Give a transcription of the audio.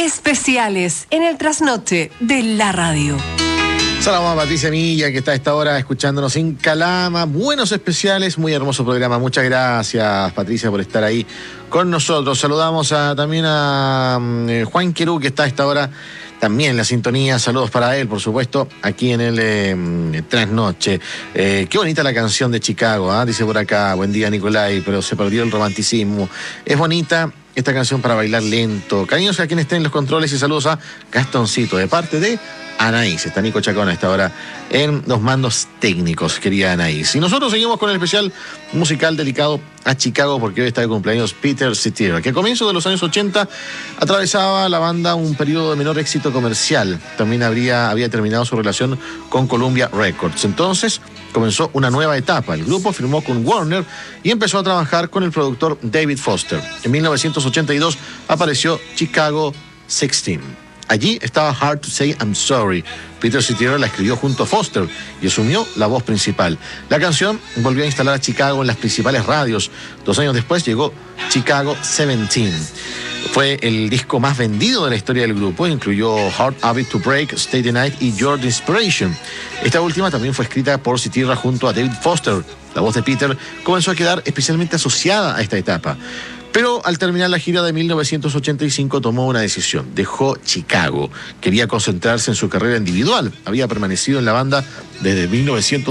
Especiales en el trasnoche de la radio. Saludamos a Patricia Milla, que está a esta hora escuchándonos en Calama. Buenos especiales, muy hermoso programa. Muchas gracias, Patricia, por estar ahí con nosotros. Saludamos también a Juan Querú, que está a esta hora también en la sintonía. Saludos para él, por supuesto, aquí en el Trasnoche. Qué bonita la canción de Chicago, ¿eh? Dice por acá, buen día, Nicolai, pero se perdió el romanticismo. Es bonita esta canción para bailar lento. Cariños a quienes estén en los controles y saludos a Gastoncito, de parte de Anaís. Está Nico Chacón a esta hora en los mandos técnicos, querida Anaís. Y nosotros seguimos con el especial musical dedicado a Chicago, porque hoy está de cumpleaños Peter Cetera, que a comienzos de los años 80 atravesaba la banda un periodo de menor éxito comercial. También había terminado su relación con Columbia Records. Entonces comenzó una nueva etapa. El grupo firmó con Warner y empezó a trabajar con el productor David Foster. En 1982 apareció Chicago 16. Allí estaba Hard to Say I'm Sorry. Peter Cetera la escribió junto a Foster y asumió la voz principal. La canción volvió a instalar a Chicago en las principales radios. 2 años después llegó Chicago 17. Fue el disco más vendido de la historia del grupo. Incluyó Hard Habit to Break, Stay the Night y Your Inspiration. Esta última también fue escrita por Cetera junto a David Foster. La voz de Peter comenzó a quedar especialmente asociada a esta etapa. Pero al terminar la gira de 1985 tomó una decisión. Dejó Chicago. Quería concentrarse en su carrera individual. Había permanecido en la banda desde 1985.